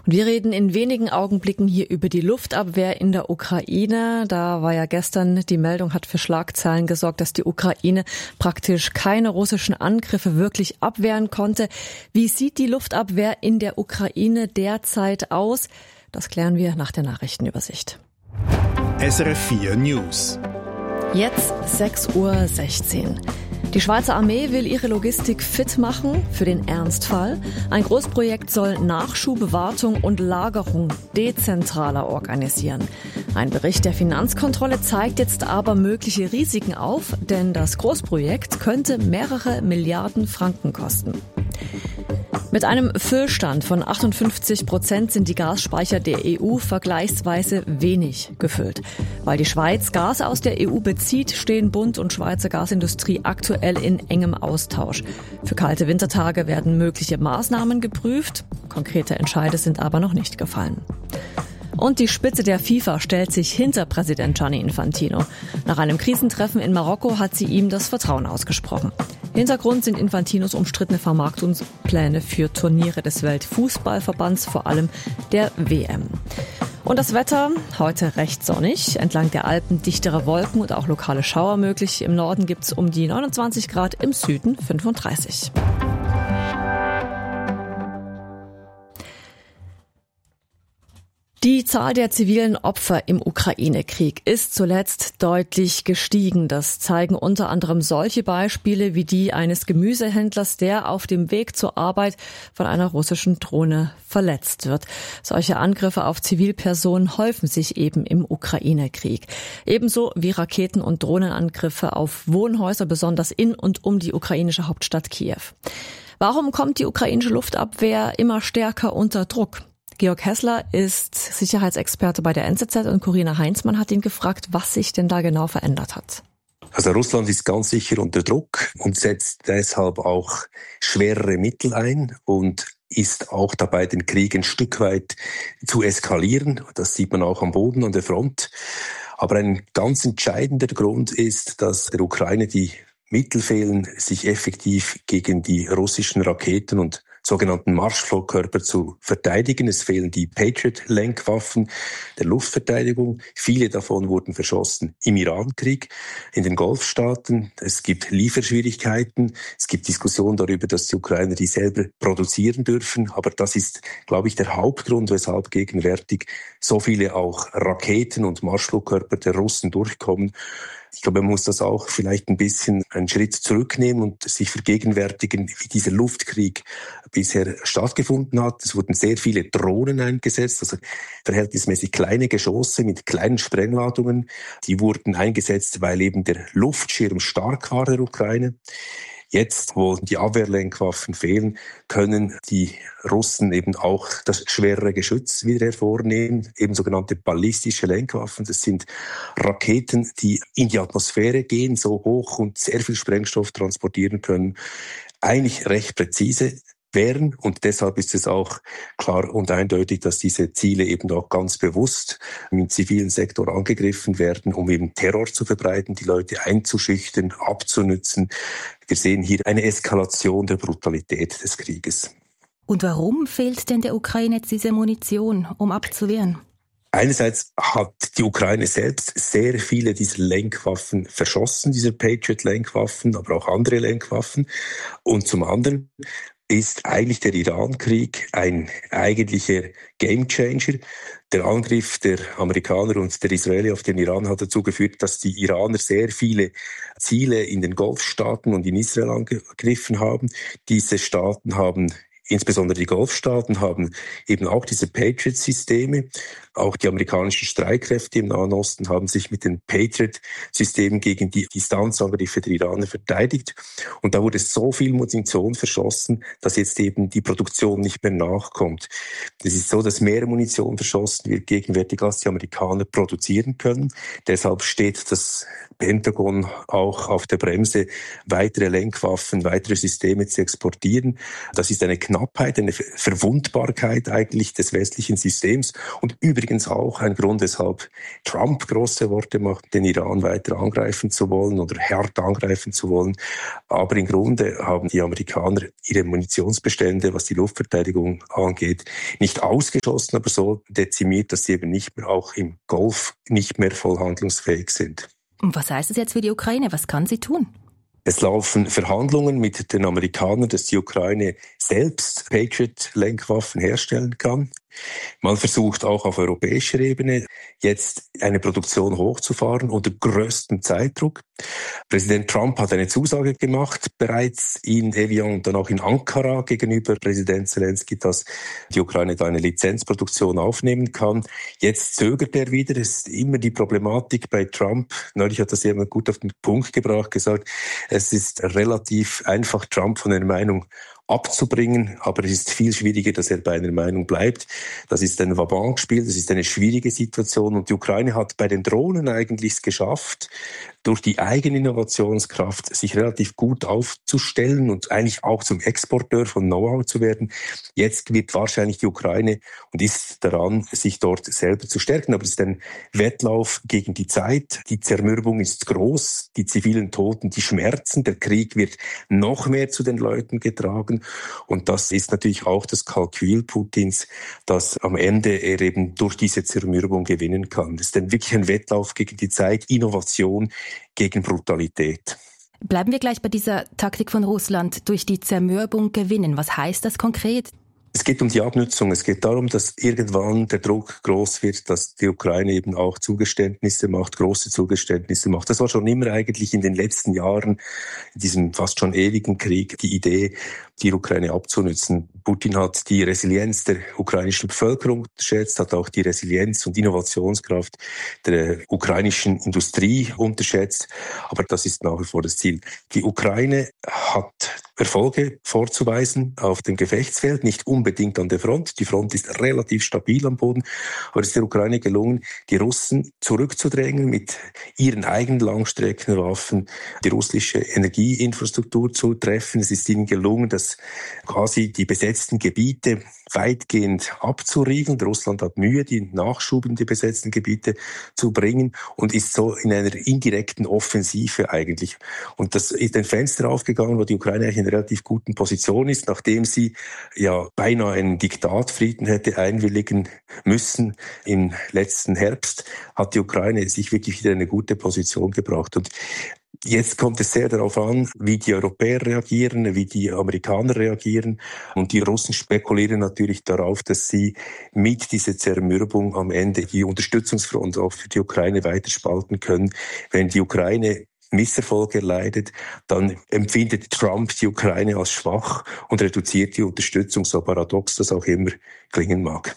Und wir reden in wenigen Augenblicken hier über die Luftabwehr in der Ukraine. Da war ja gestern die Meldung, hat für Schlagzeilen gesorgt, dass die Ukraine praktisch keine russischen Angriffe wirklich abwehren konnte. Wie sieht die Luftabwehr in der Ukraine derzeit aus? Das klären wir nach der Nachrichtenübersicht. SRF 4 News. Jetzt 6:16 Uhr. Die Schweizer Armee will ihre Logistik fit machen für den Ernstfall. Ein Großprojekt soll Nachschub, Wartung und Lagerung dezentraler organisieren. Ein Bericht der Finanzkontrolle zeigt jetzt aber mögliche Risiken auf, denn das Großprojekt könnte mehrere Milliarden Franken kosten. Mit einem Füllstand von 58% sind die Gasspeicher der EU vergleichsweise wenig gefüllt. Weil die Schweiz Gas aus der EU bezieht, stehen Bund und Schweizer Gasindustrie aktuell in engem Austausch. Für kalte Wintertage werden mögliche Maßnahmen geprüft. Konkrete Entscheide sind aber noch nicht gefallen. Und die Spitze der FIFA stellt sich hinter Präsident Gianni Infantino. Nach einem Krisentreffen in Marokko hat sie ihm das Vertrauen ausgesprochen. Hintergrund sind Infantinos umstrittene Vermarktungspläne für Turniere des Weltfußballverbands, vor allem der WM. Und das Wetter, heute recht sonnig, entlang der Alpen dichtere Wolken und auch lokale Schauer möglich. Im Norden gibt's um die 29 Grad, im Süden 35. Die Zahl der zivilen Opfer im Ukraine-Krieg ist zuletzt deutlich gestiegen. Das zeigen unter anderem solche Beispiele wie die eines Gemüsehändlers, der auf dem Weg zur Arbeit von einer russischen Drohne verletzt wird. Solche Angriffe auf Zivilpersonen häufen sich eben im Ukraine-Krieg. Ebenso wie Raketen- und Drohnenangriffe auf Wohnhäuser, besonders in und um die ukrainische Hauptstadt Kiew. Warum kommt die ukrainische Luftabwehr immer stärker unter Druck? Georg Hessler ist Sicherheitsexperte bei der NZZ und Corinna Heinzmann hat ihn gefragt, was sich denn da genau verändert hat. Also Russland ist ganz sicher unter Druck und setzt deshalb auch schwerere Mittel ein und ist auch dabei, den Krieg ein Stück weit zu eskalieren. Das sieht man auch am Boden, an der Front. Aber ein ganz entscheidender Grund ist, dass der Ukraine die Mittel fehlen, sich effektiv gegen die russischen Raketen und sogenannten Marschflugkörper zu verteidigen. Es fehlen die Patriot-Lenkwaffen der Luftverteidigung. Viele davon wurden verschossen im Irankrieg, in den Golfstaaten. Es gibt Lieferschwierigkeiten. Es gibt Diskussionen darüber, dass die Ukrainer die selber produzieren dürfen. Aber das ist, glaube ich, der Hauptgrund, weshalb gegenwärtig so viele auch Raketen und Marschflugkörper der Russen durchkommen. Ich glaube, man muss das auch vielleicht ein bisschen einen Schritt zurücknehmen und sich vergegenwärtigen, wie dieser Luftkrieg bisher stattgefunden hat. Es wurden sehr viele Drohnen eingesetzt, also verhältnismäßig kleine Geschosse mit kleinen Sprengladungen. Die wurden eingesetzt, weil eben der Luftschirm stark war der Ukraine. Jetzt, wo die Abwehrlenkwaffen fehlen, können die Russen eben auch das schwerere Geschütz wieder hervornehmen, eben sogenannte ballistische Lenkwaffen. Das sind Raketen, die in die Atmosphäre gehen, so hoch und sehr viel Sprengstoff transportieren können. Eigentlich recht präzise wären. Und deshalb ist es auch klar und eindeutig, dass diese Ziele eben auch ganz bewusst im zivilen Sektor angegriffen werden, um eben Terror zu verbreiten, die Leute einzuschüchtern, abzunützen. Wir sehen hier eine Eskalation der Brutalität des Krieges. Und warum fehlt denn der Ukraine jetzt diese Munition, um abzuwehren? Einerseits hat die Ukraine selbst sehr viele dieser Lenkwaffen verschossen, dieser Patriot-Lenkwaffen, aber auch andere Lenkwaffen. Und zum anderen ist eigentlich der Iran-Krieg ein eigentlicher Gamechanger. Der Angriff der Amerikaner und der Israelis auf den Iran hat dazu geführt, dass die Iraner sehr viele Ziele in den Golfstaaten und in Israel angegriffen haben. Diese Staaten haben, insbesondere die Golfstaaten, haben eben auch diese Patriot-Systeme. Auch die amerikanischen Streitkräfte im Nahen Osten haben sich mit den Patriot-Systemen gegen die Distanzangriffe der Iraner verteidigt. Und da wurde so viel Munition verschossen, dass jetzt eben die Produktion nicht mehr nachkommt. Es ist so, dass mehr Munition verschossen wird gegenwärtig, als die Amerikaner produzieren können. Deshalb steht das Pentagon auch auf der Bremse, weitere Lenkwaffen, weitere Systeme zu exportieren. Das ist eine knappe Knappheit, eine Verwundbarkeit eigentlich des westlichen Systems und übrigens auch ein Grund, weshalb Trump große Worte macht, den Iran weiter angreifen zu wollen oder hart angreifen zu wollen. Aber im Grunde haben die Amerikaner ihre Munitionsbestände, was die Luftverteidigung angeht, nicht ausgeschossen, aber so dezimiert, dass sie eben nicht mehr auch im Golf nicht mehr voll handlungsfähig sind. Und was heißt es jetzt für die Ukraine? Was kann sie tun? Es laufen Verhandlungen mit den Amerikanern, dass die Ukraine selbst Patriot-Lenkwaffen herstellen kann. Man versucht auch auf europäischer Ebene jetzt eine Produktion hochzufahren unter größtem Zeitdruck. Präsident Trump hat eine Zusage gemacht, bereits in Evian und dann auch in Ankara gegenüber Präsident Zelensky, dass die Ukraine da eine Lizenzproduktion aufnehmen kann. Jetzt zögert er wieder. Es ist immer die Problematik bei Trump. Neulich hat das jemand gut auf den Punkt gebracht, gesagt, es ist relativ einfach, Trump von einer Meinung abzubringen, aber es ist viel schwieriger, dass er bei einer Meinung bleibt. Das ist ein Va-banque-Spiel, das ist eine schwierige Situation und die Ukraine hat bei den Drohnen eigentlich es geschafft, durch die eigene Innovationskraft sich relativ gut aufzustellen und eigentlich auch zum Exporteur von Know-how zu werden. Jetzt wird wahrscheinlich die Ukraine und ist daran, sich dort selber zu stärken. Aber es ist ein Wettlauf gegen die Zeit. Die Zermürbung ist groß, die zivilen Toten, die Schmerzen. Der Krieg wird noch mehr zu den Leuten getragen. Und das ist natürlich auch das Kalkül Putins, dass am Ende er eben durch diese Zermürbung gewinnen kann. Das ist dann wirklich ein Wettlauf gegen die Zeit, Innovation gegen Brutalität. Bleiben wir gleich bei dieser Taktik von Russland, durch die Zermürbung gewinnen. Was heißt das konkret? Es geht um die Abnutzung. Es geht darum, dass irgendwann der Druck groß wird, dass die Ukraine eben auch Zugeständnisse macht, große Zugeständnisse macht. Das war schon immer eigentlich in den letzten Jahren, in diesem fast schon ewigen Krieg, die Idee, die Ukraine abzunützen. Putin hat die Resilienz der ukrainischen Bevölkerung unterschätzt, hat auch die Resilienz und Innovationskraft der ukrainischen Industrie unterschätzt. Aber das ist nach wie vor das Ziel. Die Ukraine hat Erfolge vorzuweisen auf dem Gefechtsfeld, nicht unbedingt an der Front. Die Front ist relativ stabil am Boden, aber es ist der Ukraine gelungen, die Russen zurückzudrängen mit ihren eigenen Langstreckenwaffen, die russische Energieinfrastruktur zu treffen. Es ist ihnen gelungen, dass quasi die besetzten Gebiete weitgehend abzuriegeln. Russland hat Mühe, die Nachschub in die besetzten Gebiete zu bringen und ist so in einer indirekten Offensive eigentlich. Und das ist ein Fenster aufgegangen, wo die Ukraine eigentlich in einer relativ guten Position ist, nachdem sie ja beinahe einen Diktatfrieden hätte einwilligen müssen im letzten Herbst, hat die Ukraine sich wirklich wieder in eine gute Position gebracht. Und jetzt kommt es sehr darauf an, wie die Europäer reagieren, wie die Amerikaner reagieren. Und die Russen spekulieren natürlich darauf, dass sie mit dieser Zermürbung am Ende die Unterstützungsfront auch für die Ukraine weiterspalten können. Wenn die Ukraine Misserfolge erleidet, dann empfindet Trump die Ukraine als schwach und reduziert die Unterstützung, so paradox das auch immer klingen mag.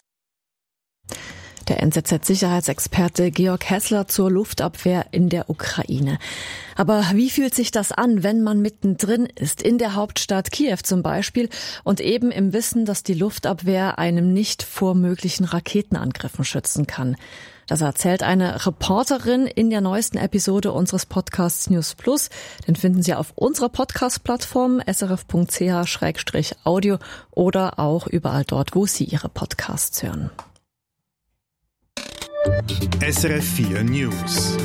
Der NZZ-Sicherheitsexperte Georg Hässler zur Luftabwehr in der Ukraine. Aber wie fühlt sich das an, wenn man mittendrin ist, in der Hauptstadt Kiew zum Beispiel, und eben im Wissen, dass die Luftabwehr einem nicht vor möglichen Raketenangriffen schützen kann? Das erzählt eine Reporterin in der neuesten Episode unseres Podcasts News Plus. Den finden Sie auf unserer Podcast-Plattform srf.ch/audio oder auch überall dort, wo Sie Ihre Podcasts hören. SRF 4 News.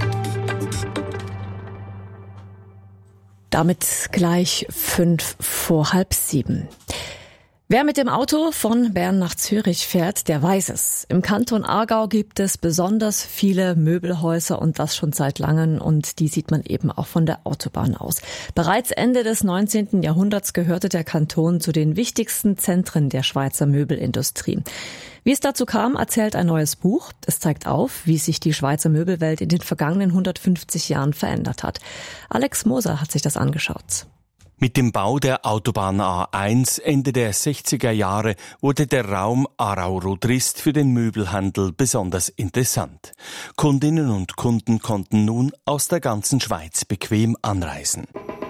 Damit gleich 6:05. Wer mit dem Auto von Bern nach Zürich fährt, der weiß es. Im Kanton Aargau gibt es besonders viele Möbelhäuser und das schon seit langem, und die sieht man eben auch von der Autobahn aus. Bereits Ende des 19. Jahrhunderts gehörte der Kanton zu den wichtigsten Zentren der Schweizer Möbelindustrie. Wie es dazu kam, erzählt ein neues Buch. Es zeigt auf, wie sich die Schweizer Möbelwelt in den vergangenen 150 Jahren verändert hat. Alex Moser hat sich das angeschaut. Mit dem Bau der Autobahn A1 Ende der 60er Jahre wurde der Raum Aarau-Rodrist für den Möbelhandel besonders interessant. Kundinnen und Kunden konnten nun aus der ganzen Schweiz bequem anreisen.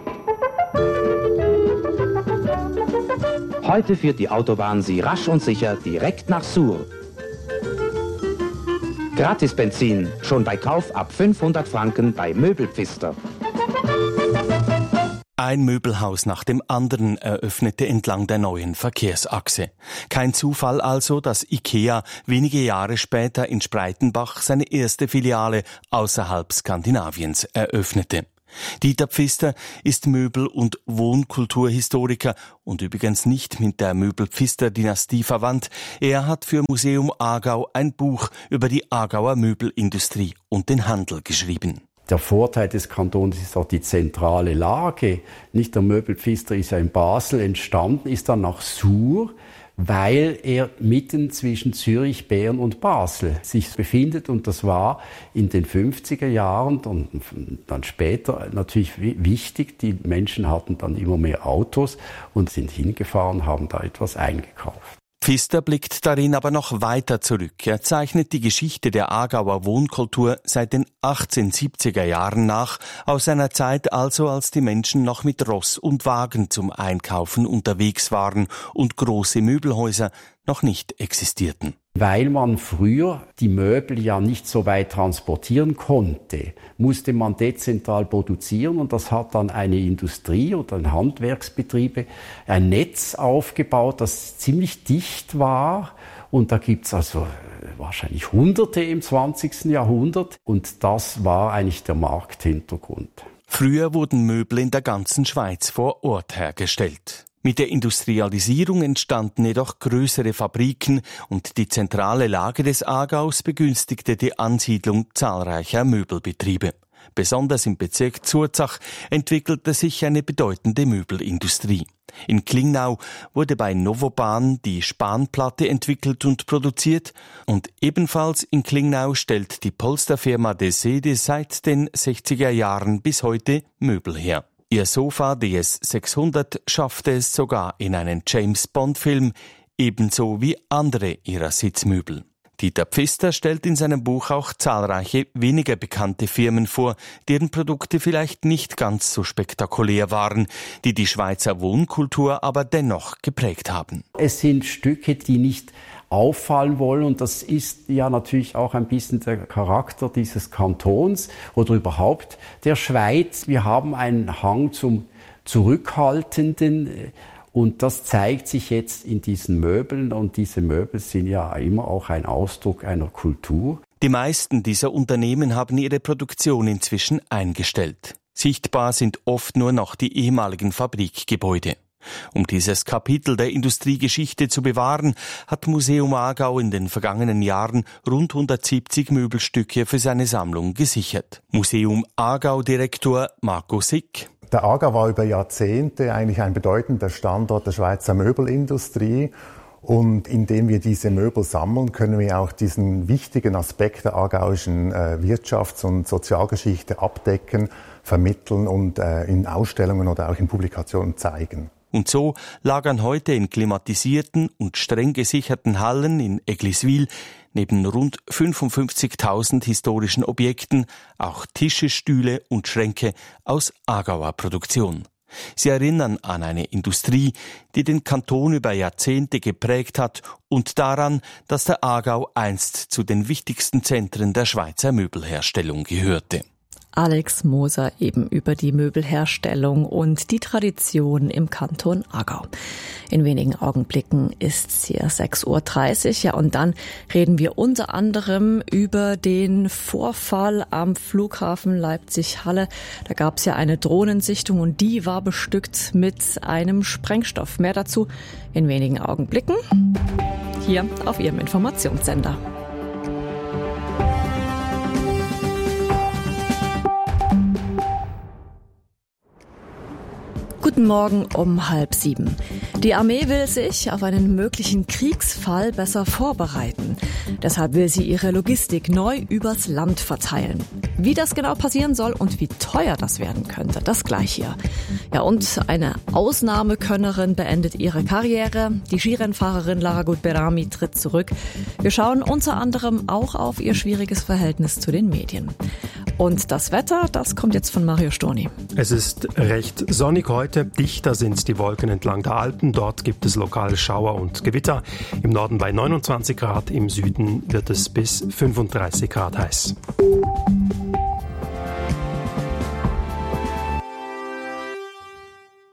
Heute führt die Autobahn Sie rasch und sicher direkt nach Sur. Gratis Benzin, schon bei Kauf ab 500 Franken bei Möbelpfister. Ein Möbelhaus nach dem anderen eröffnete entlang der neuen Verkehrsachse. Kein Zufall also, dass IKEA wenige Jahre später in Spreitenbach seine erste Filiale außerhalb Skandinaviens eröffnete. Dieter Pfister ist Möbel- und Wohnkulturhistoriker und übrigens nicht mit der Möbel-Pfister-Dynastie verwandt. Er hat für Museum Aargau ein Buch über die Aargauer Möbelindustrie und den Handel geschrieben. Der Vorteil des Kantons ist auch die zentrale Lage. Nicht der Möbel-Pfister ist ja in Basel entstanden, ist dann nach Chur, weil er mitten zwischen Zürich, Bern und Basel sich befindet. Und das war in den 50er Jahren und dann später natürlich wichtig. Die Menschen hatten dann immer mehr Autos und sind hingefahren, haben da etwas eingekauft. Pfister blickt darin aber noch weiter zurück. Er zeichnet die Geschichte der Aargauer Wohnkultur seit den 1870er Jahren nach, aus einer Zeit also, als die Menschen noch mit Ross und Wagen zum Einkaufen unterwegs waren und große Möbelhäuser noch nicht existierten. Weil man früher die Möbel ja nicht so weit transportieren konnte, musste man dezentral produzieren und das hat dann eine Industrie oder ein Handwerksbetriebe ein Netz aufgebaut, das ziemlich dicht war und da gibt's also wahrscheinlich Hunderte im 20. Jahrhundert und das war eigentlich der Markthintergrund. Früher wurden Möbel in der ganzen Schweiz vor Ort hergestellt. Mit der Industrialisierung entstanden jedoch größere Fabriken und die zentrale Lage des Aargaus begünstigte die Ansiedlung zahlreicher Möbelbetriebe. Besonders im Bezirk Zurzach entwickelte sich eine bedeutende Möbelindustrie. In Klingnau wurde bei Novoban die Spanplatte entwickelt und produziert und ebenfalls in Klingnau stellt die Polsterfirma Desede seit den 60er Jahren bis heute Möbel her. Ihr Sofa DS600 schaffte es sogar in einen James-Bond-Film, ebenso wie andere ihrer Sitzmöbel. Dieter Pfister stellt in seinem Buch auch zahlreiche weniger bekannte Firmen vor, deren Produkte vielleicht nicht ganz so spektakulär waren, die die Schweizer Wohnkultur aber dennoch geprägt haben. Es sind Stücke, die nicht auffallen wollen und das ist ja natürlich auch ein bisschen der Charakter dieses Kantons oder überhaupt der Schweiz. Wir haben einen Hang zum Zurückhaltenden und das zeigt sich jetzt in diesen Möbeln und diese Möbel sind ja immer auch ein Ausdruck einer Kultur. Die meisten dieser Unternehmen haben ihre Produktion inzwischen eingestellt. Sichtbar sind oft nur noch die ehemaligen Fabrikgebäude. Um dieses Kapitel der Industriegeschichte zu bewahren, hat Museum Aargau in den vergangenen Jahren rund 170 Möbelstücke für seine Sammlung gesichert. Museum Aargau-Direktor Marco Sick. Der Aargau war über Jahrzehnte eigentlich ein bedeutender Standort der Schweizer Möbelindustrie. Und indem wir diese Möbel sammeln, können wir auch diesen wichtigen Aspekt der aargauischen Wirtschafts- und Sozialgeschichte abdecken, vermitteln und in Ausstellungen oder auch in Publikationen zeigen. Und so lagern heute in klimatisierten und streng gesicherten Hallen in Egliswil neben rund 55.000 historischen Objekten auch Tische, Stühle und Schränke aus Aargauer Produktion. Sie erinnern an eine Industrie, die den Kanton über Jahrzehnte geprägt hat und daran, dass der Aargau einst zu den wichtigsten Zentren der Schweizer Möbelherstellung gehörte. Alex Moser eben über die Möbelherstellung und die Tradition im Kanton Aargau. In wenigen Augenblicken ist es hier 6.30 Uhr. Ja, und dann reden wir unter anderem über den Vorfall am Flughafen Leipzig-Halle. Da gab es ja eine Drohnensichtung und die war bestückt mit einem Sprengstoff. Mehr dazu in wenigen Augenblicken hier auf Ihrem Informationssender. Guten Morgen um 6:30. Die Armee will sich auf einen möglichen Kriegsfall besser vorbereiten. Deshalb will sie ihre Logistik neu übers Land verteilen. Wie das genau passieren soll und wie teuer das werden könnte, das gleich hier. Ja, und eine Ausnahmekönnerin beendet ihre Karriere. Die Skirennfahrerin Lara Gut-Berami tritt zurück. Wir schauen unter anderem auch auf ihr schwieriges Verhältnis zu den Medien. Und das Wetter, das kommt jetzt von Mario Storni. Es ist recht sonnig heute. Dichter sind die Wolken entlang der Alpen. Dort gibt es lokale Schauer und Gewitter. Im Norden bei 29 Grad, im Süden wird es bis 35 Grad heiß.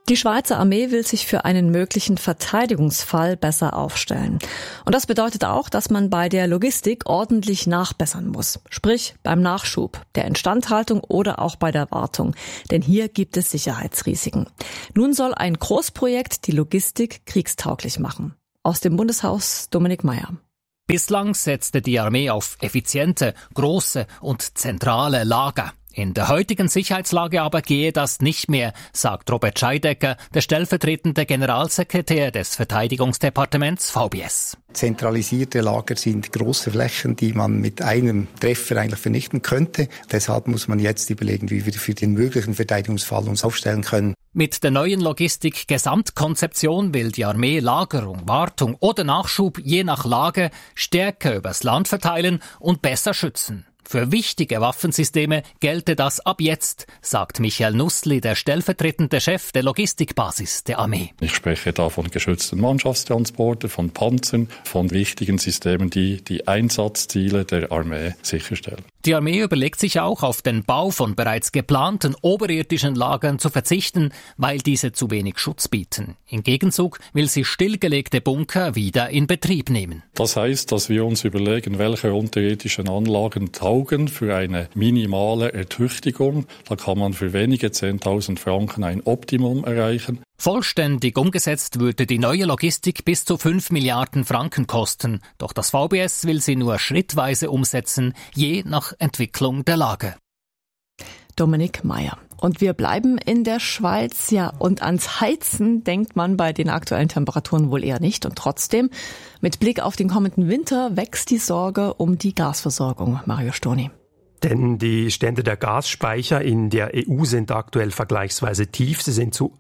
Die Schweizer Armee will sich für einen möglichen Verteidigungsfall besser aufstellen. Und das bedeutet auch, dass man bei der Logistik ordentlich nachbessern muss. Sprich beim Nachschub, der Instandhaltung oder auch bei der Wartung. Denn hier gibt es Sicherheitsrisiken. Nun soll ein Großprojekt die Logistik kriegstauglich machen. Aus dem Bundeshaus Dominik Meyer. Bislang setzte die Armee auf effiziente, große und zentrale Lager. In der heutigen Sicherheitslage aber gehe das nicht mehr, sagt Robert Scheidecker, der stellvertretende Generalsekretär des Verteidigungsdepartements VBS. Zentralisierte Lager sind große Flächen, die man mit einem Treffer eigentlich vernichten könnte. Deshalb muss man jetzt überlegen, wie wir für den möglichen Verteidigungsfall uns aufstellen können. Mit der neuen Logistik-Gesamtkonzeption will die Armee Lagerung, Wartung oder Nachschub je nach Lage stärker übers Land verteilen und besser schützen. Für wichtige Waffensysteme gelte das ab jetzt, sagt Michael Nussli, der stellvertretende Chef der Logistikbasis der Armee. Ich spreche da von geschützten Mannschaftstransporten, von Panzern, von wichtigen Systemen, die die Einsatzziele der Armee sicherstellen. Die Armee überlegt sich auch, auf den Bau von bereits geplanten oberirdischen Lagern zu verzichten, weil diese zu wenig Schutz bieten. Im Gegenzug will sie stillgelegte Bunker wieder in Betrieb nehmen. Das heißt, dass wir uns überlegen, welche unterirdischen Anlagen taugen für eine minimale Ertüchtigung. Da kann man für wenige 10.000 Franken ein Optimum erreichen. Vollständig umgesetzt würde die neue Logistik bis zu 5 Milliarden Franken kosten. Doch das VBS will sie nur schrittweise umsetzen, je nach Entwicklung der Lage. Dominik Meyer. Und wir bleiben in der Schweiz, ja, und ans Heizen denkt man bei den aktuellen Temperaturen wohl eher nicht. Und trotzdem, mit Blick auf den kommenden Winter, wächst die Sorge um die Gasversorgung. Mario Sturni. Denn die Stände der Gasspeicher in der EU sind aktuell vergleichsweise tief. Sie sind zu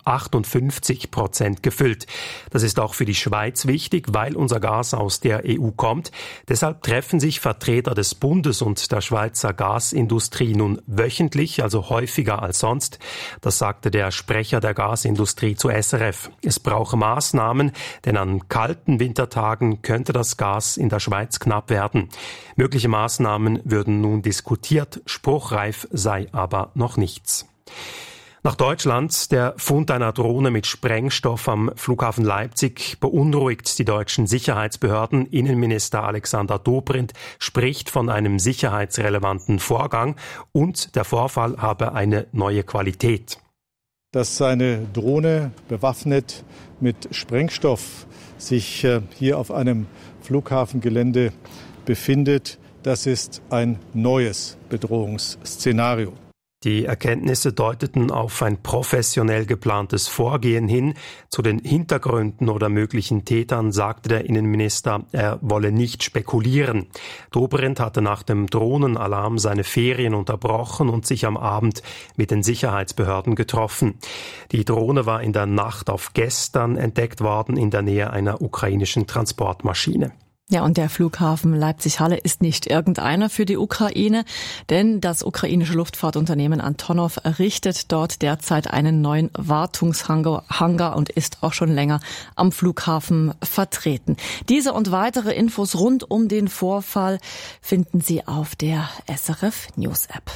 58% gefüllt. Das ist auch für die Schweiz wichtig, weil unser Gas aus der EU kommt. Deshalb treffen sich Vertreter des Bundes und der Schweizer Gasindustrie nun wöchentlich, also häufiger als sonst. Das sagte der Sprecher der Gasindustrie zu SRF. Es brauche Maßnahmen, denn an kalten Wintertagen könnte das Gas in der Schweiz knapp werden. Mögliche Maßnahmen würden nun diskutiert. Spruchreif sei aber noch nichts. Nach Deutschland. Der Fund einer Drohne mit Sprengstoff am Flughafen Leipzig beunruhigt die deutschen Sicherheitsbehörden. Innenminister Alexander Dobrindt spricht von einem sicherheitsrelevanten Vorgang und der Vorfall habe eine neue Qualität. Dass eine Drohne bewaffnet mit Sprengstoff sich hier auf einem Flughafengelände befindet, das ist ein neues Bedrohungsszenario. Die Erkenntnisse deuteten auf ein professionell geplantes Vorgehen hin. Zu den Hintergründen oder möglichen Tätern sagte der Innenminister, er wolle nicht spekulieren. Dobrindt hatte nach dem Drohnenalarm seine Ferien unterbrochen und sich am Abend mit den Sicherheitsbehörden getroffen. Die Drohne war in der Nacht auf gestern entdeckt worden in der Nähe einer ukrainischen Transportmaschine. Ja, und der Flughafen Leipzig-Halle ist nicht irgendeiner für die Ukraine, denn das ukrainische Luftfahrtunternehmen Antonov errichtet dort derzeit einen neuen Wartungshangar und ist auch schon länger am Flughafen vertreten. Diese und weitere Infos rund um den Vorfall finden Sie auf der SRF News App.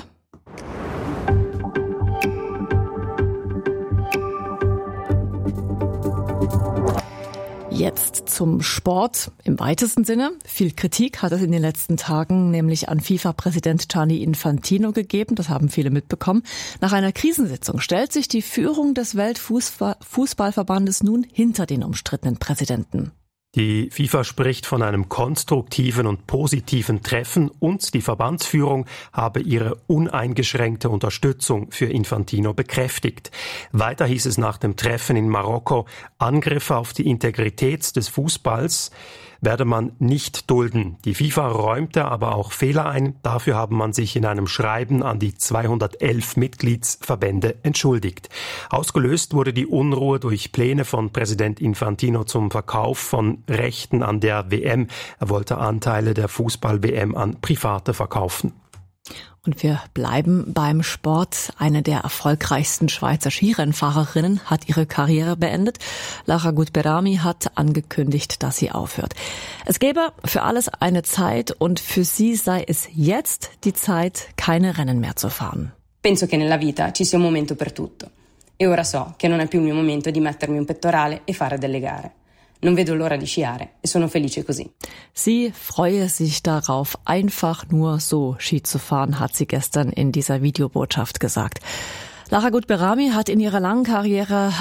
Jetzt zum Sport im weitesten Sinne. Viel Kritik hat es in den letzten Tagen nämlich an FIFA-Präsident Gianni Infantino gegeben. Das haben viele mitbekommen. Nach einer Krisensitzung stellt sich die Führung des Weltfußballverbandes nun hinter den umstrittenen Präsidenten. Die FIFA spricht von einem konstruktiven und positiven Treffen und die Verbandsführung habe ihre uneingeschränkte Unterstützung für Infantino bekräftigt. Weiter hieß es nach dem Treffen in Marokko, Angriffe auf die Integrität des Fußballs werde man nicht dulden. Die FIFA räumte aber auch Fehler ein. Dafür habe man sich in einem Schreiben an die 211 Mitgliedsverbände entschuldigt. Ausgelöst wurde die Unruhe durch Pläne von Präsident Infantino zum Verkauf von Rechten an der WM. Er wollte Anteile der Fußball-WM an Private verkaufen. Und wir bleiben beim Sport. Eine der erfolgreichsten Schweizer Skirennfahrerinnen hat ihre Karriere beendet. Lara Gutberami hat angekündigt, dass sie aufhört. Es gäbe für alles eine Zeit und für sie sei es jetzt die Zeit, keine Rennen mehr zu fahren. Penso che nella vita ci sia un momento per tutto. E ora so che non è più il mio momento di mettermi un pettorale e fare delle gare. Non vedo l'ora di sciare e sono felice così. Sie freue sich darauf, einfach nur so Ski zu fahren, hat sie gestern in dieser Videobotschaft gesagt. Lara Gut-Berami hat in ihrer langen Karriere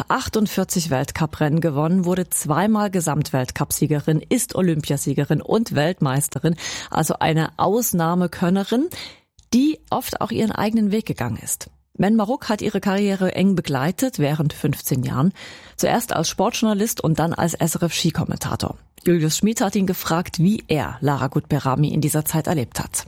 48 Weltcuprennen gewonnen, wurde 2-mal Gesamtweltcupsiegerin, ist Olympiasiegerin und Weltmeisterin, also eine Ausnahmekönnerin, die oft auch ihren eigenen Weg gegangen ist. Men Maruk hat ihre Karriere eng begleitet während 15 Jahren. Zuerst als Sportjournalist und dann als SRF-Skikommentator. Julius Schmid hat ihn gefragt, wie er Lara Gut-Berami in dieser Zeit erlebt hat.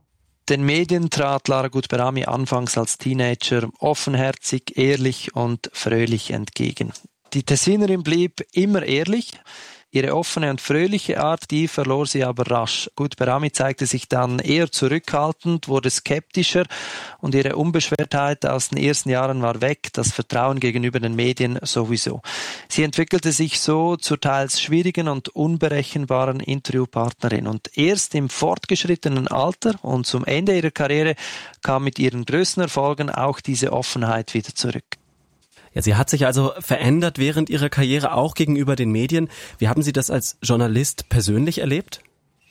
Den Medien trat Lara Gut-Berami anfangs als Teenager offenherzig, ehrlich und fröhlich entgegen. Die Tessinerin blieb immer ehrlich. Ihre offene und fröhliche Art, die verlor sie aber rasch. Gut-Berami zeigte sich dann eher zurückhaltend, wurde skeptischer und ihre Unbeschwertheit aus den ersten Jahren war weg, das Vertrauen gegenüber den Medien sowieso. Sie entwickelte sich so zur teils schwierigen und unberechenbaren Interviewpartnerin und erst im fortgeschrittenen Alter und zum Ende ihrer Karriere kam mit ihren größten Erfolgen auch diese Offenheit wieder zurück. Ja, sie hat sich also verändert während ihrer Karriere, auch gegenüber den Medien. Wie haben Sie das als Journalist persönlich erlebt?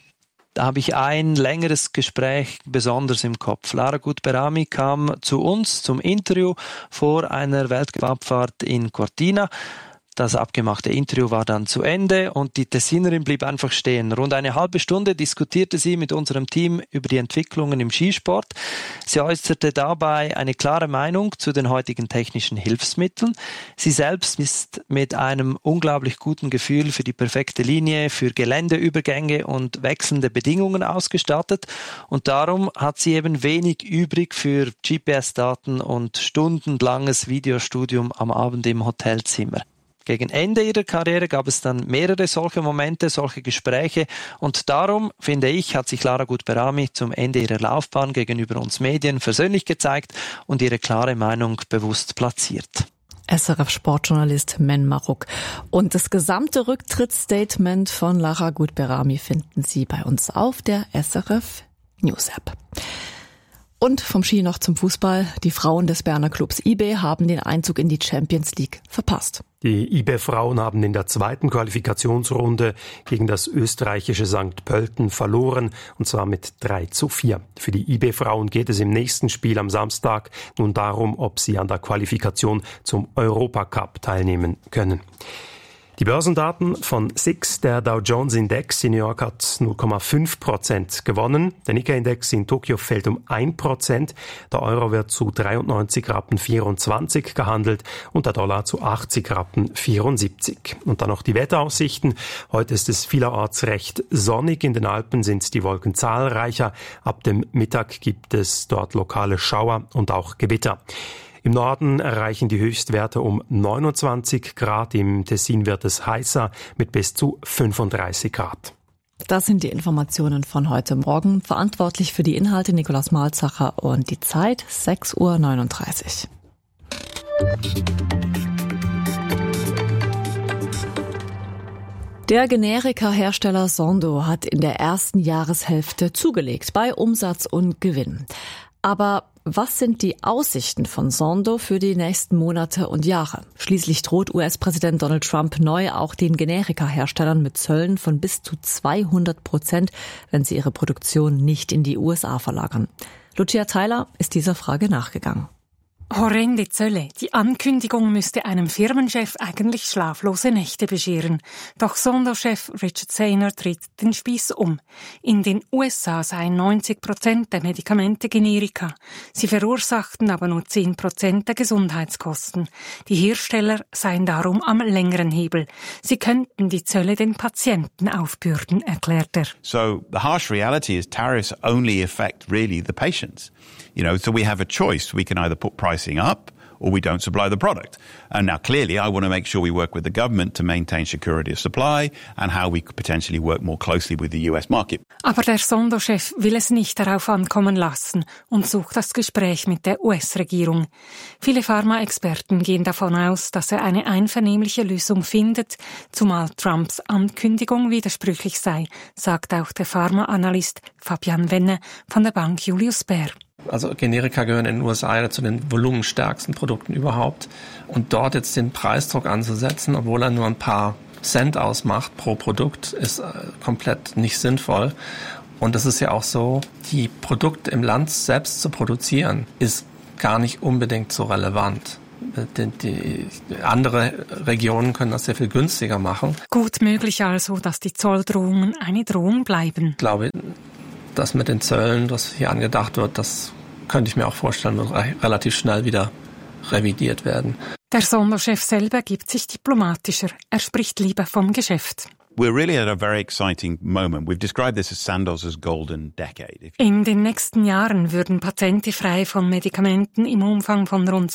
Da habe ich ein längeres Gespräch besonders im Kopf. Lara Gut-Berami kam zu uns zum Interview vor einer Weltcupabfahrt in Cortina. Das abgemachte Interview war dann zu Ende und die Tessinerin blieb einfach stehen. Rund eine halbe Stunde diskutierte sie mit unserem Team über die Entwicklungen im Skisport. Sie äußerte dabei eine klare Meinung zu den heutigen technischen Hilfsmitteln. Sie selbst ist mit einem unglaublich guten Gefühl für die perfekte Linie, für Geländeübergänge und wechselnde Bedingungen ausgestattet. Und darum hat sie eben wenig übrig für GPS-Daten und stundenlanges Videostudium am Abend im Hotelzimmer. Gegen Ende ihrer Karriere gab es dann mehrere solche Momente, solche Gespräche und darum, finde ich, hat sich Lara Gut-Berami zum Ende ihrer Laufbahn gegenüber uns Medien versöhnlich gezeigt und ihre klare Meinung bewusst platziert. SRF-Sportjournalist Men Maruk. Und das gesamte Rücktrittsstatement von Lara Gut-Berami finden Sie bei uns auf der SRF News App. Und vom Ski noch zum Fußball. Die Frauen des Berner Clubs IB haben den Einzug in die Champions League verpasst. Die IB-Frauen haben in der zweiten Qualifikationsrunde gegen das österreichische St. Pölten verloren, und zwar mit 3:4. Für die IB-Frauen geht es im nächsten Spiel am Samstag nun darum, ob sie an der Qualifikation zum Europacup teilnehmen können. Die Börsendaten von SIX, der Dow Jones Index in New York hat 0,5% gewonnen. Der Nikkei-Index in Tokio fällt um 1%. Der Euro wird zu 93,24 Rappen gehandelt und der Dollar zu 80,74 Rappen. Und dann noch die Wetteraussichten. Heute ist es vielerorts recht sonnig. In den Alpen sind die Wolken zahlreicher. Ab dem Mittag gibt es dort lokale Schauer und auch Gewitter. Im Norden erreichen die Höchstwerte um 29 Grad, im Tessin wird es heißer mit bis zu 35 Grad. Das sind die Informationen von heute Morgen. Verantwortlich für die Inhalte Nikolaus Malzacher und die Zeit 6:39 Uhr. Der Generika-Hersteller Sondo hat in der ersten Jahreshälfte zugelegt bei Umsatz und Gewinn. Aber was sind die Aussichten von Sondo für die nächsten Monate und Jahre? Schließlich droht US-Präsident Donald Trump neu auch den Generika-Herstellern mit Zöllen von bis zu 200%, wenn sie ihre Produktion nicht in die USA verlagern. Lucia Tyler ist dieser Frage nachgegangen. Horrende Zölle. Die Ankündigung müsste einem Firmenchef eigentlich schlaflose Nächte bescheren. Doch Sondo-Chef Richard Saynor dreht den Spieß um. In den USA seien 90% der Medikamente Generika. Sie verursachten aber nur 10% der Gesundheitskosten. Die Hersteller seien darum am längeren Hebel. Sie könnten die Zölle den Patienten aufbürden, erklärt er. So the harsh reality is tariffs only affect really the patients. So we have a choice. We can either put pricing up or we don't supply the product. And now clearly I want to make sure we work with the government to maintain security of supply and how we could potentially work more closely with the US market. Aber der Sondo-Chef will es nicht darauf ankommen lassen und sucht das Gespräch mit der US-Regierung. Viele Pharmaexperten gehen davon aus, dass er eine einvernehmliche Lösung findet, zumal Trumps Ankündigung widersprüchlich sei, sagt auch der Pharmaanalyst Fabian Wenne von der Bank Julius Baer. Also Generika gehören in den USA zu den volumenstärksten Produkten überhaupt. Und dort jetzt den Preisdruck anzusetzen, obwohl er nur ein paar Cent ausmacht pro Produkt, ist komplett nicht sinnvoll. Und es ist ja auch so, die Produkte im Land selbst zu produzieren, ist gar nicht unbedingt so relevant. Die andere Regionen können das sehr viel günstiger machen. Gut möglich also, dass die Zolldrohungen eine Drohung bleiben. Ich glaube, das mit den Zöllen, das hier angedacht wird, das könnte ich mir auch vorstellen, wird relativ schnell wieder revidiert werden. Der Sonderchef selber gibt sich diplomatischer. Er spricht lieber vom Geschäft. We're really at a very exciting moment. We've described this as Sandoz's golden decade. In den nächsten Jahren würden Patente frei von Medikamenten im Umfang von rund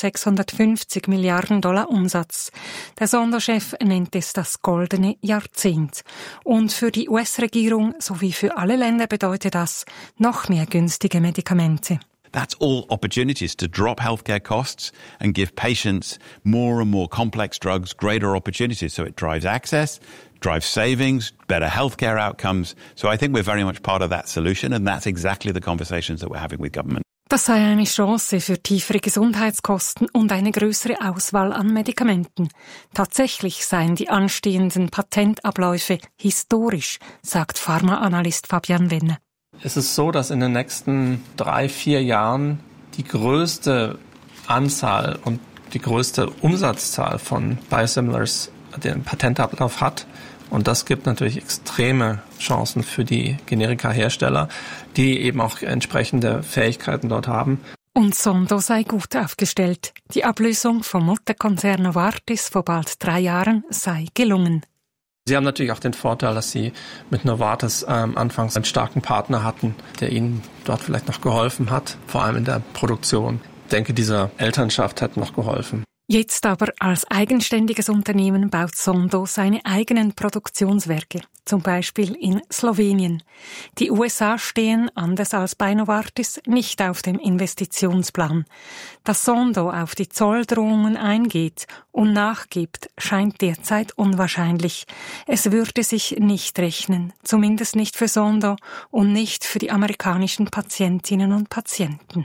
650 Milliarden Dollar Umsatz. Der Sonderchef nennt es das goldene Jahrzehnt. Und für die US-Regierung sowie für alle Länder bedeutet das noch mehr günstige Medikamente. That's all opportunities to drop healthcare costs and give patients more and more complex drugs greater opportunities. So it drives access, drives savings, better healthcare outcomes. So I think we're very much part of that solution, and that's exactly the conversations that we're having with government. Das sei eine Chance für tiefere Gesundheitskosten und eine größere Auswahl an Medikamenten. Tatsächlich seien die anstehenden Patentabläufe historisch, sagt Pharmaanalyst Fabian Wenner. Es ist so, dass in den nächsten 3-4 Jahren die größte Anzahl und die größte Umsatzzahl von Biosimilars den Patentablauf hat. Und das gibt natürlich extreme Chancen für die Generika-Hersteller, die eben auch entsprechende Fähigkeiten dort haben. Und Sondo sei gut aufgestellt. Die Ablösung vom Mutterkonzern Novartis vor bald 3 Jahren sei gelungen. Sie haben natürlich auch den Vorteil, dass Sie mit Novartis anfangs einen starken Partner hatten, der Ihnen dort vielleicht noch geholfen hat, vor allem in der Produktion. Ich denke, diese Elternschaft hat noch geholfen. Jetzt aber als eigenständiges Unternehmen baut Sondo seine eigenen Produktionswerke, zum Beispiel in Slowenien. Die USA stehen, anders als bei Novartis, nicht auf dem Investitionsplan. Dass Sondo auf die Zolldrohungen eingeht und nachgibt, scheint derzeit unwahrscheinlich. Es würde sich nicht rechnen, zumindest nicht für Sondo und nicht für die amerikanischen Patientinnen und Patienten.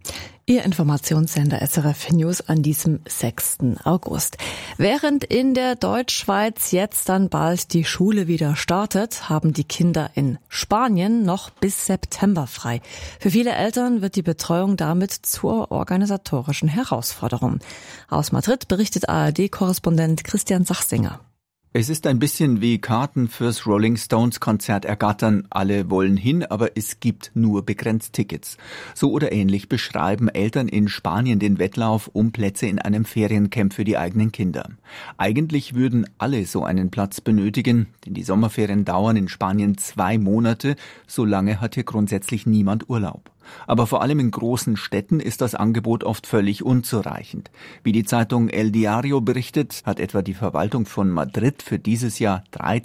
Ihr Informationssender SRF News an diesem 6. August. Während in der Deutschschweiz jetzt dann bald die Schule wieder startet, haben die Kinder in Spanien noch bis September frei. Für viele Eltern wird die Betreuung damit zur organisatorischen Herausforderung. Aus Madrid berichtet ARD-Korrespondent Christian Sachsinger. Es ist ein bisschen wie Karten fürs Rolling Stones Konzert ergattern. Alle wollen hin, aber es gibt nur begrenzt Tickets. So oder ähnlich beschreiben Eltern in Spanien den Wettlauf um Plätze in einem Feriencamp für die eigenen Kinder. Eigentlich würden alle so einen Platz benötigen, denn die Sommerferien dauern in Spanien 2 Monate. So lange hat hier grundsätzlich niemand Urlaub. Aber vor allem in großen Städten ist das Angebot oft völlig unzureichend. Wie die Zeitung El Diario berichtet, hat etwa die Verwaltung von Madrid für dieses Jahr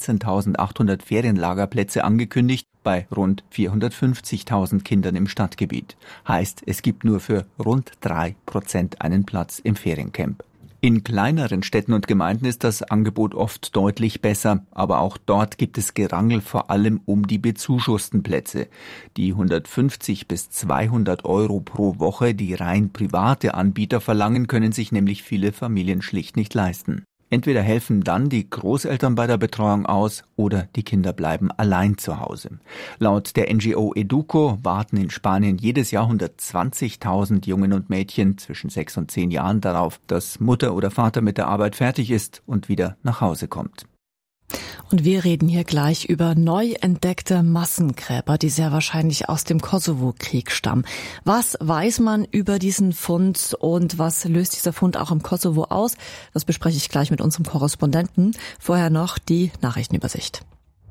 13.800 Ferienlagerplätze angekündigt, bei rund 450.000 Kindern im Stadtgebiet. Heißt, es gibt nur für rund 3% einen Platz im Feriencamp. In kleineren Städten und Gemeinden ist das Angebot oft deutlich besser, aber auch dort gibt es Gerangel vor allem um die bezuschussten Plätze. Die 150 bis 200 Euro pro Woche, die rein private Anbieter verlangen, können sich nämlich viele Familien schlicht nicht leisten. Entweder helfen dann die Großeltern bei der Betreuung aus oder die Kinder bleiben allein zu Hause. Laut der NGO Educo warten in Spanien jedes Jahr 120.000 Jungen und Mädchen zwischen 6 und 10 Jahren darauf, dass Mutter oder Vater mit der Arbeit fertig ist und wieder nach Hause kommt. Und wir reden hier gleich über neu entdeckte Massengräber, die sehr wahrscheinlich aus dem Kosovo-Krieg stammen. Was weiß man über diesen Fund und was löst dieser Fund auch im Kosovo aus? Das bespreche ich gleich mit unserem Korrespondenten. Vorher noch die Nachrichtenübersicht.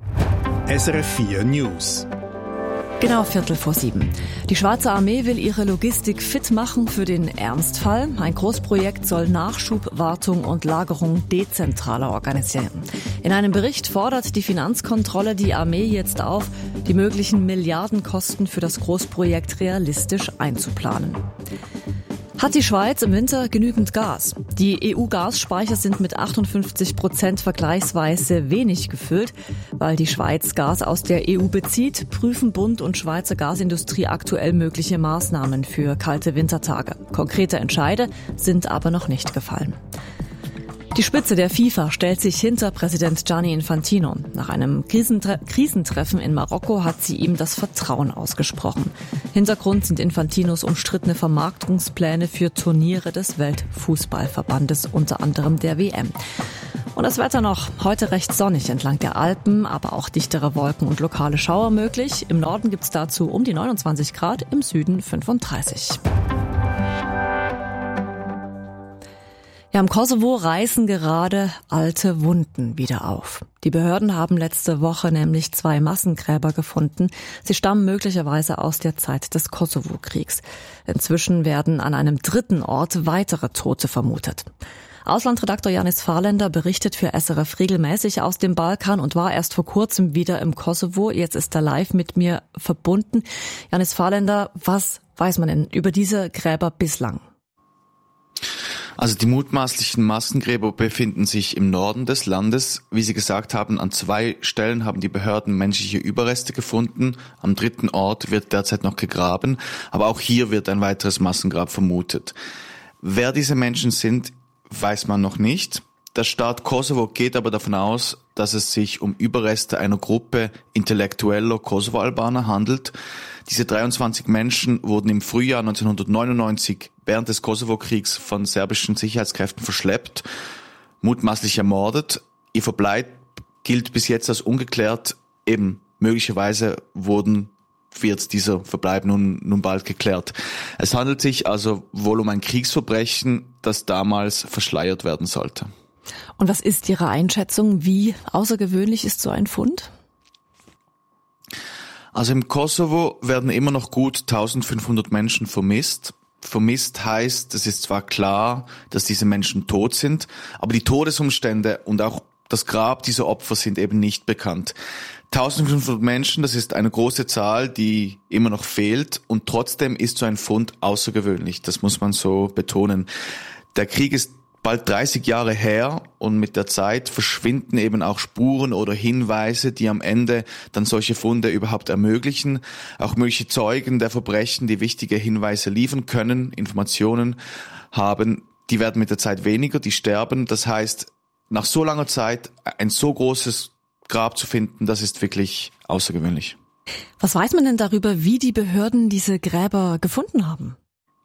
SRF 4 News. Genau 6:45. Die Schweizer Armee will ihre Logistik fit machen für den Ernstfall. Ein Großprojekt soll Nachschub, Wartung und Lagerung dezentraler organisieren. In einem Bericht fordert die Finanzkontrolle die Armee jetzt auf, die möglichen Milliardenkosten für das Großprojekt realistisch einzuplanen. Hat die Schweiz im Winter genügend Gas? Die EU-Gasspeicher sind mit 58% vergleichsweise wenig gefüllt. Weil die Schweiz Gas aus der EU bezieht, prüfen Bund und Schweizer Gasindustrie aktuell mögliche Maßnahmen für kalte Wintertage. Konkrete Entscheide sind aber noch nicht gefallen. Die Spitze der FIFA stellt sich hinter Präsident Gianni Infantino. Nach einem Krisentreffen in Marokko hat sie ihm das Vertrauen ausgesprochen. Hintergrund sind Infantinos umstrittene Vermarktungspläne für Turniere des Weltfußballverbandes, unter anderem der WM. Und das Wetter noch. Heute recht sonnig entlang der Alpen, aber auch dichtere Wolken und lokale Schauer möglich. Im Norden gibt's dazu um die 29 Grad, im Süden 35. Ja, im Kosovo reißen gerade alte Wunden wieder auf. Die Behörden haben letzte Woche nämlich 2 Massengräber gefunden. Sie stammen möglicherweise aus der Zeit des Kosovo-Kriegs. Inzwischen werden an einem 3. Ort weitere Tote vermutet. Auslandredaktor Janis Fahrländer berichtet für SRF regelmäßig aus dem Balkan und war erst vor kurzem wieder im Kosovo. Jetzt ist er live mit mir verbunden. Janis Fahrländer, was weiß man denn über diese Gräber bislang? Also die mutmaßlichen Massengräber befinden sich im Norden des Landes. Wie Sie gesagt haben, an 2 Stellen haben die Behörden menschliche Überreste gefunden. Am 3. Ort wird derzeit noch gegraben, aber auch hier wird ein weiteres Massengrab vermutet. Wer diese Menschen sind, weiß man noch nicht. Der Staat Kosovo geht aber davon aus, dass es sich um Überreste einer Gruppe intellektueller Kosovo-Albaner handelt. Diese 23 Menschen wurden im Frühjahr 1999 während des Kosovo-Kriegs von serbischen Sicherheitskräften verschleppt, mutmaßlich ermordet. Ihr Verbleib gilt bis jetzt als ungeklärt. Eben möglicherweise wird dieser Verbleib nun bald geklärt. Es handelt sich also wohl um ein Kriegsverbrechen, das damals verschleiert werden sollte. Und was ist Ihre Einschätzung? Wie außergewöhnlich ist so ein Fund? Also im Kosovo werden immer noch gut 1500 Menschen vermisst. Vermisst heißt, es ist zwar klar, dass diese Menschen tot sind, aber die Todesumstände und auch das Grab dieser Opfer sind eben nicht bekannt. 1500 Menschen, das ist eine große Zahl, die immer noch fehlt, und trotzdem ist so ein Fund außergewöhnlich. Das muss man so betonen. Der Krieg ist bald 30 Jahre her und mit der Zeit verschwinden eben auch Spuren oder Hinweise, die am Ende dann solche Funde überhaupt ermöglichen. Auch mögliche Zeugen der Verbrechen, die wichtige Hinweise liefern können, Informationen haben, die werden mit der Zeit weniger, die sterben. Das heißt, nach so langer Zeit ein so großes Grab zu finden, das ist wirklich außergewöhnlich. Was weiß man denn darüber, wie die Behörden diese Gräber gefunden haben?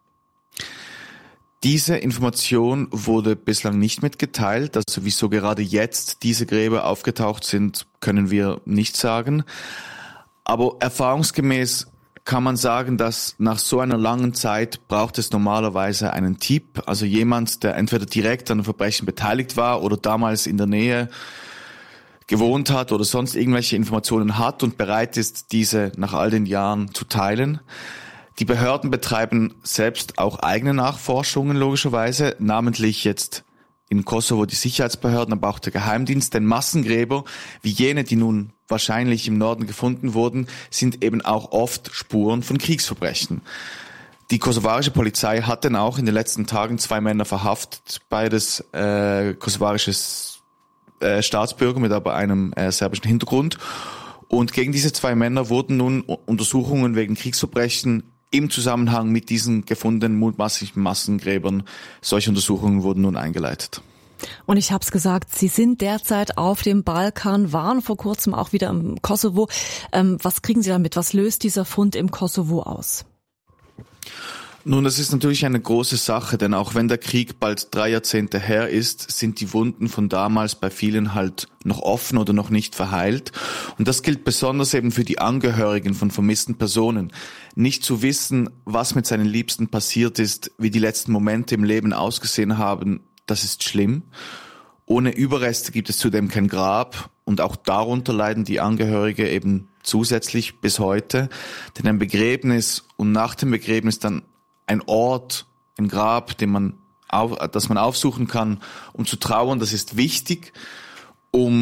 Diese Information wurde bislang nicht mitgeteilt. Also wieso gerade jetzt diese Gräber aufgetaucht sind, können wir nicht sagen. Aber erfahrungsgemäß kann man sagen, dass nach so einer langen Zeit braucht es normalerweise einen Tipp, also jemand, der entweder direkt an einem Verbrechen beteiligt war oder damals in der Nähe gewohnt hat oder sonst irgendwelche Informationen hat und bereit ist, diese nach all den Jahren zu teilen. Die Behörden betreiben selbst auch eigene Nachforschungen, logischerweise, namentlich jetzt in Kosovo die Sicherheitsbehörden, aber auch der Geheimdienst. Denn Massengräber, wie jene, die nun wahrscheinlich im Norden gefunden wurden, sind eben auch oft Spuren von Kriegsverbrechen. Die kosovarische Polizei hat dann auch in den letzten Tagen 2 Männer verhaftet, beides kosovarisches Staatsbürger mit aber einem serbischen Hintergrund. Und gegen diese 2 Männer wurden nun Untersuchungen wegen Kriegsverbrechen im Zusammenhang mit diesen gefundenen mutmaßlichen Massengräbern. Solche Untersuchungen wurden nun eingeleitet. Und ich habe es gesagt, Sie sind derzeit auf dem Balkan, waren vor kurzem auch wieder im Kosovo. Was kriegen Sie damit? Was löst dieser Fund im Kosovo aus? Nun, das ist natürlich eine große Sache, denn auch wenn der Krieg bald 3 Jahrzehnte her ist, sind die Wunden von damals bei vielen halt noch offen oder noch nicht verheilt. Und das gilt besonders eben für die Angehörigen von vermissten Personen. Nicht zu wissen, was mit seinen Liebsten passiert ist, wie die letzten Momente im Leben ausgesehen haben, das ist schlimm. Ohne Überreste gibt es zudem kein Grab und auch darunter leiden die Angehörige eben zusätzlich bis heute. Denn ein Begräbnis und nach dem Begräbnis dann ein Ort, ein Grab, das man aufsuchen kann, um zu trauern, das ist wichtig, um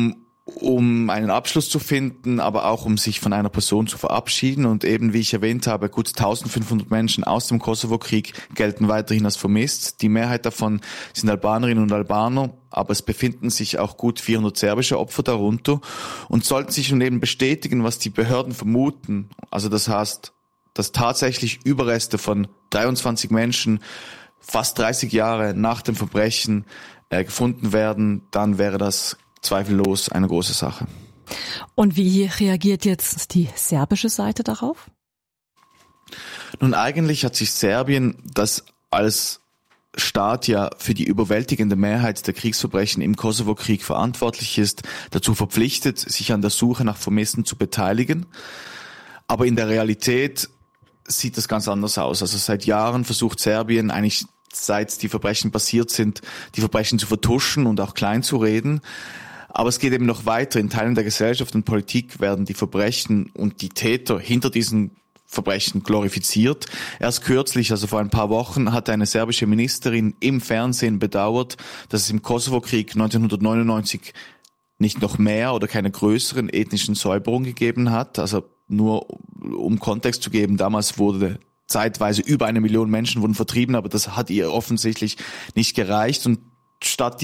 um einen Abschluss zu finden, aber auch um sich von einer Person zu verabschieden. Und eben, wie ich erwähnt habe, gut 1500 Menschen aus dem Kosovo-Krieg gelten weiterhin als vermisst. Die Mehrheit davon sind Albanerinnen und Albaner, aber es befinden sich auch gut 400 serbische Opfer darunter. Und sollten sich nun eben bestätigen, was die Behörden vermuten, also das heißt, dass tatsächlich Überreste von 23 Menschen fast 30 Jahre nach dem Verbrechen gefunden werden, dann wäre das zweifellos eine große Sache. Und wie reagiert jetzt die serbische Seite darauf? Nun, eigentlich hat sich Serbien, das als Staat ja für die überwältigende Mehrheit der Kriegsverbrechen im Kosovo-Krieg verantwortlich ist, dazu verpflichtet, sich an der Suche nach Vermissten zu beteiligen. Aber in der Realität sieht das ganz anders aus. Also seit Jahren versucht Serbien eigentlich, seit die Verbrechen passiert sind, die Verbrechen zu vertuschen und auch klein zu reden. Aber es geht eben noch weiter. In Teilen der Gesellschaft und Politik werden die Verbrechen und die Täter hinter diesen Verbrechen glorifiziert. Erst kürzlich, also vor ein paar Wochen, hat eine serbische Ministerin im Fernsehen bedauert, dass es im Kosovo-Krieg 1999 nicht noch mehr oder keine größeren ethnischen Säuberungen gegeben hat. Also nur um Kontext zu geben, damals wurde zeitweise über 1 Million Menschen wurden vertrieben, aber das hat ihr offensichtlich nicht gereicht. Und statt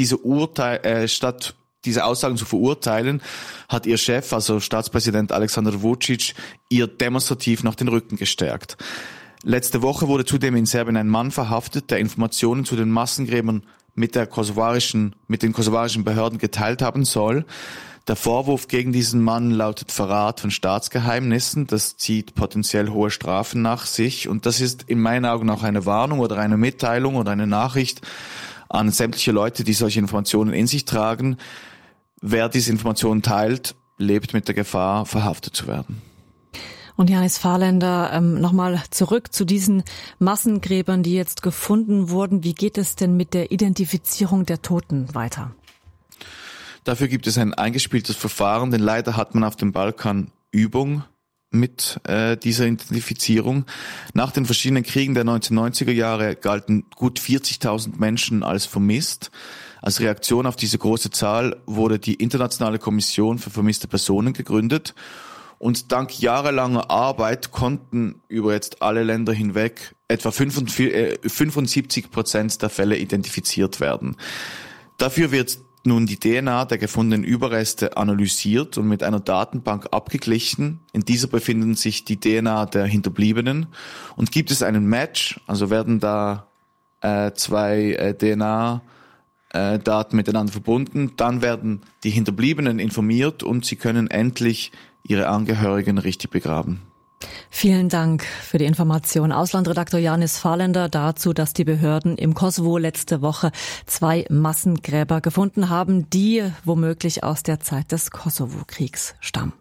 diese Aussagen zu verurteilen, hat ihr Chef, also Staatspräsident Aleksandar Vučić, ihr demonstrativ noch den Rücken gestärkt. Letzte Woche wurde zudem in Serbien ein Mann verhaftet, der Informationen zu den Massengräbern mit den kosovarischen Behörden geteilt haben soll. Der Vorwurf gegen diesen Mann lautet Verrat von Staatsgeheimnissen. Das zieht potenziell hohe Strafen nach sich. Und das ist in meinen Augen auch eine Warnung oder eine Mitteilung oder eine Nachricht an sämtliche Leute, die solche Informationen in sich tragen. Wer diese Informationen teilt, lebt mit der Gefahr, verhaftet zu werden. Und Janis Fahrländer, nochmal zurück zu diesen Massengräbern, die jetzt gefunden wurden. Wie geht es denn mit der Identifizierung der Toten weiter? Dafür gibt es ein eingespieltes Verfahren, denn leider hat man auf dem Balkan Übung mit dieser Identifizierung. Nach den verschiedenen Kriegen der 1990er Jahre galten gut 40.000 Menschen als vermisst. Als Reaktion auf diese große Zahl wurde die Internationale Kommission für vermisste Personen gegründet. Und dank jahrelanger Arbeit konnten über jetzt alle Länder hinweg etwa 75% der Fälle identifiziert werden. Dafür wird nun die DNA der gefundenen Überreste analysiert und mit einer Datenbank abgeglichen. In dieser befinden sich die DNA der Hinterbliebenen. Und gibt es einen Match, also werden da zwei DNA-Daten miteinander verbunden, dann werden die Hinterbliebenen informiert und sie können endlich ihre Angehörigen richtig begraben. Vielen Dank für die Information. Auslandredakteur Janis Fahrländer dazu, dass die Behörden im Kosovo letzte Woche 2 Massengräber gefunden haben, die womöglich aus der Zeit des Kosovo-Kriegs stammen.